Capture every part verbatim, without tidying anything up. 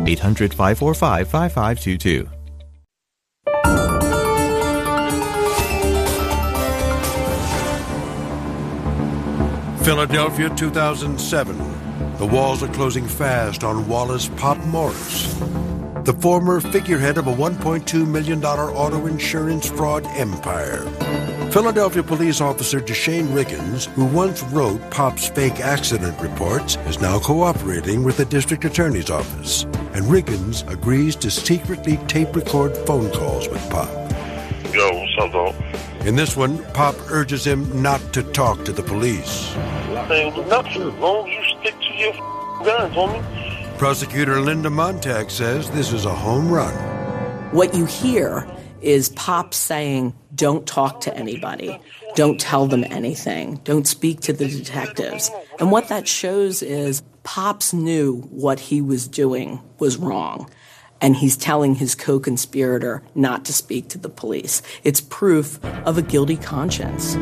eight hundred, five four five, five five two two. Philadelphia, two thousand seven. The walls are closing fast on Wallace Pop Morris, the former figurehead of a one point two million dollars auto insurance fraud empire. Philadelphia police officer Deshane Riggins, who once wrote Pop's fake accident reports, is now cooperating with the district attorney's office. And Riggins agrees to secretly tape record phone calls with Pop. Yo, what's up, dog? In this one, Pop urges him not to talk to the police. I ain't do nothing. As long as you stick to your f- guns, homie. Prosecutor Linda Montag says this is a home run. What you hear is Pop saying, don't talk to anybody. Don't tell them anything. Don't speak to the detectives. And what that shows is Pops knew what he was doing was wrong. And he's telling his co-conspirator not to speak to the police. It's proof of a guilty conscience.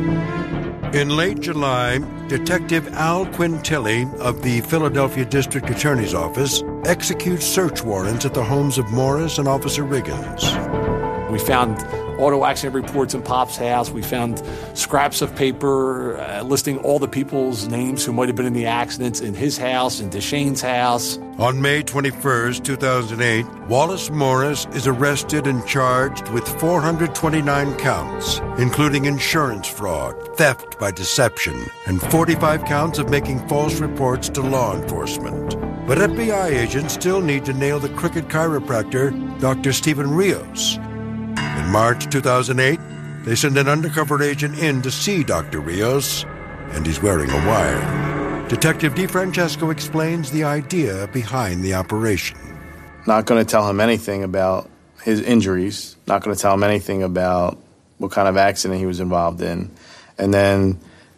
In late July, Detective Al Quintelli of the Philadelphia District Attorney's Office executes search warrants at the homes of Morris and Officer Riggins. We found auto accident reports in Pop's house. We found scraps of paper uh, listing all the people's names who might have been in the accidents in his house, in Deshane's house. On May twenty-first, two thousand eight, Wallace Morris is arrested and charged with four hundred twenty-nine counts, including insurance fraud, theft by deception, and forty-five counts of making false reports to law enforcement. But F B I agents still need to nail the crooked chiropractor, Doctor Stephen Rios. In March two thousand eight, they send an undercover agent in to see Doctor Rios, and he's wearing a wire. Detective DeFrancesco explains the idea behind the operation. Not going to tell him anything about his injuries, not going to tell him anything about what kind of accident he was involved in, and then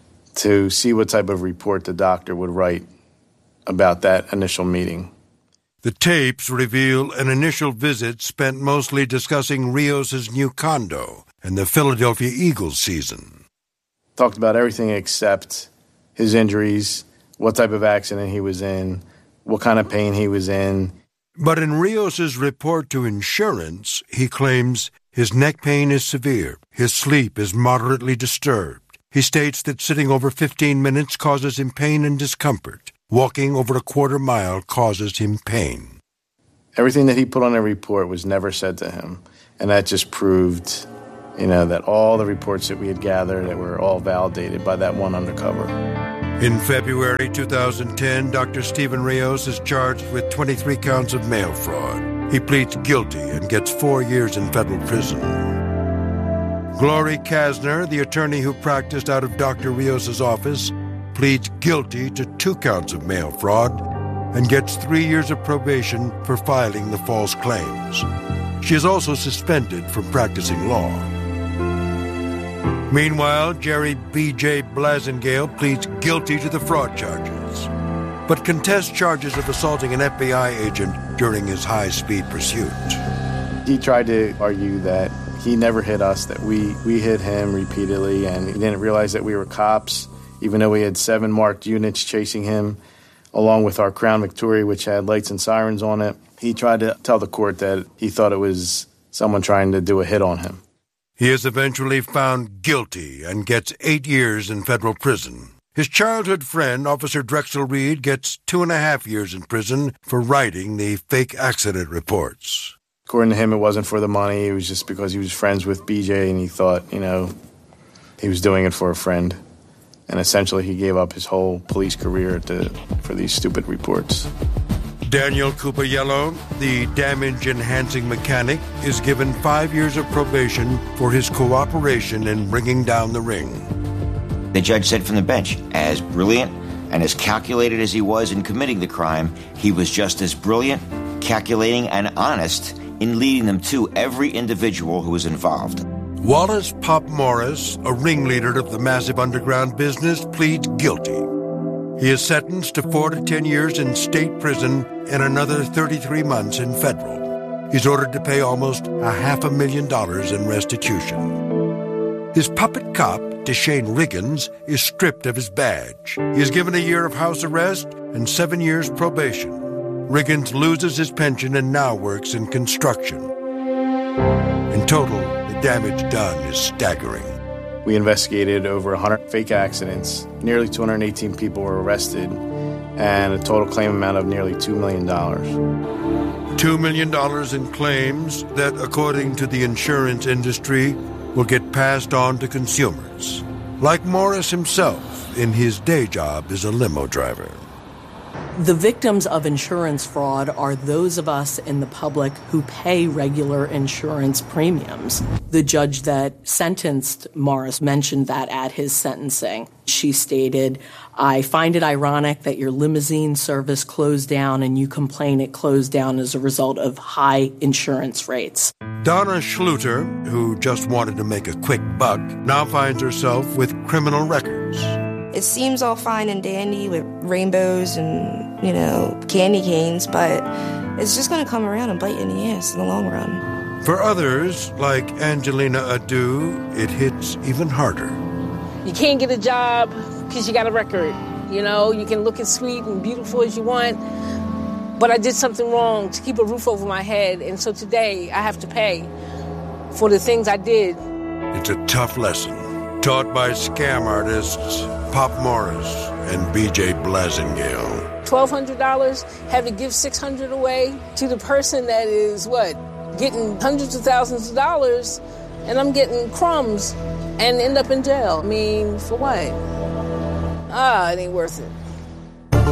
to see what type of report the doctor would write about that initial meeting. The tapes reveal an initial visit spent mostly discussing Rios' new condo and the Philadelphia Eagles season. Talked about everything except his injuries, what type of accident he was in, what kind of pain he was in. But in Rios' report to insurance, he claims his neck pain is severe, his sleep is moderately disturbed. He states that sitting over fifteen minutes causes him pain and discomfort. Walking over a quarter mile causes him pain. Everything that he put on a report was never said to him. And that just proved, you know, that all the reports that we had gathered that were all validated by that one undercover. In February two thousand ten, Doctor Stephen Rios is charged with twenty-three counts of mail fraud. He pleads guilty and gets four years in federal prison. Glory Kasner, the attorney who practiced out of Doctor Rios' office, pleads guilty to two counts of mail fraud and gets three years of probation for filing the false claims. She is also suspended from practicing law. Meanwhile, Jerry B J Blasingale pleads guilty to the fraud charges, but contests charges of assaulting an F B I agent during his high-speed pursuit. He tried to argue that he never hit us, that we, we hit him repeatedly, and he didn't realize that we were cops, even though we had seven marked units chasing him, along with our Crown Victoria, which had lights and sirens on it. He tried to tell the court that he thought it was someone trying to do a hit on him. He is eventually found guilty and gets eight years in federal prison. His childhood friend, Officer Drexel Reed, gets two and a half years in prison for writing the fake accident reports. According to him, it wasn't for the money. It was just because he was friends with B J and he thought, you know, he was doing it for a friend. And essentially, he gave up his whole police career to, for these stupid reports. Daniel Cupiello, the damage-enhancing mechanic, is given five years of probation for his cooperation in bringing down the ring. The judge said from the bench, as brilliant and as calculated as he was in committing the crime, he was just as brilliant, calculating, and honest in leading them to every individual who was involved. Wallace Pop Morris, a ringleader of the massive underground business, pleads guilty. He is sentenced to four to ten years in state prison and another thirty-three months in federal. He's ordered to pay almost a half a million dollars in restitution. His puppet cop, Deshane Riggins, is stripped of his badge. He is given a year of house arrest and seven years probation. Riggins loses his pension and now works in construction. In total, the damage done is staggering. We investigated over one hundred fake accidents. Nearly two hundred eighteen people were arrested, and a total claim amount of nearly two million dollars. two million dollars in claims that, according to the insurance industry, will get passed on to consumers. Like Morris himself, in his day job as a limo driver. The victims of insurance fraud are those of us in the public who pay regular insurance premiums. The judge that sentenced Morris mentioned that at his sentencing. She stated, "I find it ironic that your limousine service closed down and you complain it closed down as a result of high insurance rates." Donna Schluter, who just wanted to make a quick buck, now finds herself with criminal records. It seems all fine and dandy with rainbows and, you know, candy canes, but it's just going to come around and bite you in the ass in the long run. For others, like Angelina Adu, it hits even harder. You can't get a job because you got a record. You know, you can look as sweet and beautiful as you want, but I did something wrong to keep a roof over my head, and so today I have to pay for the things I did. It's a tough lesson, taught by scam artists Pop Morris and B J Blasingale. twelve hundred dollars, have to give six hundred dollars away to the person that is, what, getting hundreds of thousands of dollars, and I'm getting crumbs and end up in jail. I mean, for what? Ah, it ain't worth it.